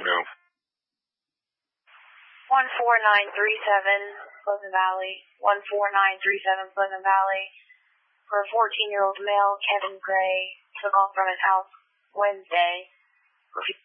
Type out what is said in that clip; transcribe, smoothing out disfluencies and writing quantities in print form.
now. 14937 Pleasant Valley. 14937 Pleasant Valley. For a 14-year-old male, Kevin Gray, took off from his house Wednesday for